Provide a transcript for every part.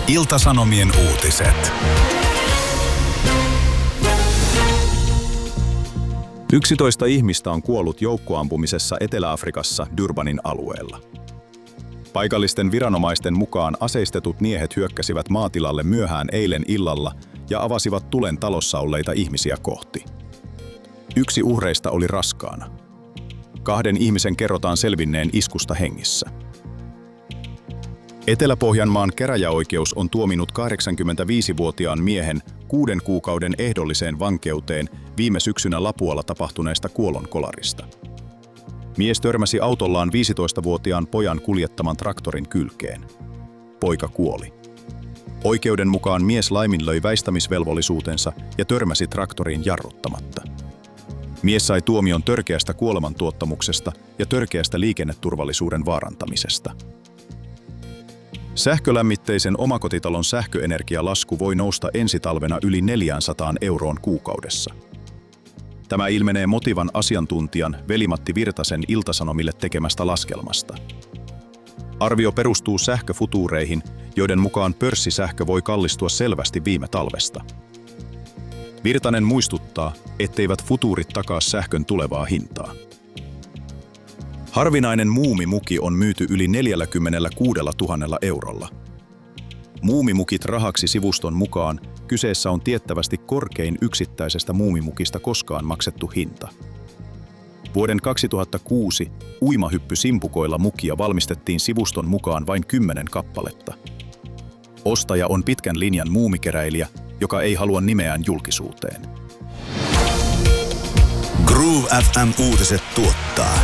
Ilta-Sanomien uutiset. 11 ihmistä on kuollut joukkoampumisessa Etelä-Afrikassa Durbanin alueella. Paikallisten viranomaisten mukaan aseistetut miehet hyökkäsivät maatilalle myöhään eilen illalla ja avasivat tulen talossa olleita ihmisiä kohti. Yksi uhreista oli raskaana. 2 ihmisen kerrotaan selvinneen iskusta hengissä. Etelä-Pohjanmaan käräjäoikeus on tuominut 85-vuotiaan miehen 6 kuukauden ehdolliseen vankeuteen viime syksynä Lapualla tapahtuneesta kuolonkolarista. Mies törmäsi autollaan 15-vuotiaan pojan kuljettaman traktorin kylkeen. Poika kuoli. Oikeuden mukaan mies laiminlöi väistämisvelvollisuutensa ja törmäsi traktoriin jarruttamatta. Mies sai tuomion törkeästä kuolemantuottamuksesta ja törkeästä liikenneturvallisuuden vaarantamisesta. Sähkölämmitteisen omakotitalon sähköenergialasku voi nousta ensi talvena yli 400 euroon kuukaudessa. Tämä ilmenee Motivan asiantuntijan Veli-Matti Virtasen Ilta-Sanomille tekemästä laskelmasta. Arvio perustuu sähköfutuureihin, joiden mukaan pörssisähkö voi kallistua selvästi viime talvesta. Virtanen muistuttaa, etteivät futuurit takaa sähkön tulevaa hintaa. Harvinainen muumimuki on myyty yli 46 000 eurolla. Muumimukit rahaksi -sivuston mukaan kyseessä on tiettävästi korkein yksittäisestä muumimukista koskaan maksettu hinta. Vuoden 2006 uimahyppysimpukoilla mukia valmistettiin sivuston mukaan vain 10 kappaletta. Ostaja on pitkän linjan muumikeräilijä, joka ei halua nimeään julkisuuteen. Groove FM uutiset tuottaa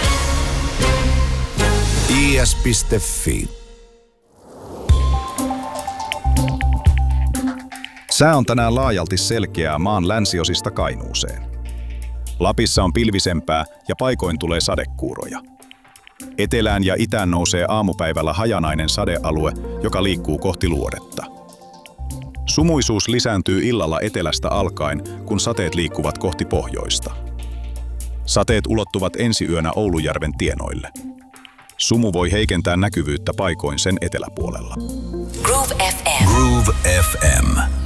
is.fi. Sää on tänään laajalti selkeää maan länsiosista Kainuuseen. Lapissa on pilvisempää ja paikoin tulee sadekuuroja. Etelään ja itään nousee aamupäivällä hajanainen sadealue, joka liikkuu kohti luodetta. Sumuisuus lisääntyy illalla etelästä alkaen, kun sateet liikkuvat kohti pohjoista. Sateet ulottuvat ensi yönä Oulujärven tienoille. Sumu voi heikentää näkyvyyttä paikoin sen eteläpuolella. Groove FM. Groove FM.